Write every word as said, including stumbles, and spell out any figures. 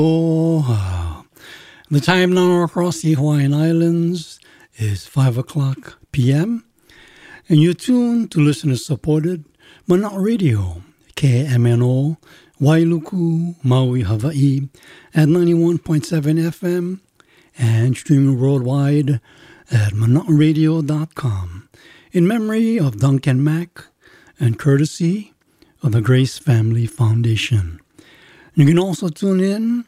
Oh, the time now across the Hawaiian Islands is five o'clock p m and you're tuned to listener-supported Mana Radio, K M N O, Wailuku, Maui, Hawaii, at ninety-one point seven F M and streaming worldwide at mana radio dot com in memory of Duncan Mack and courtesy of the Grace Family Foundation. You can also tune in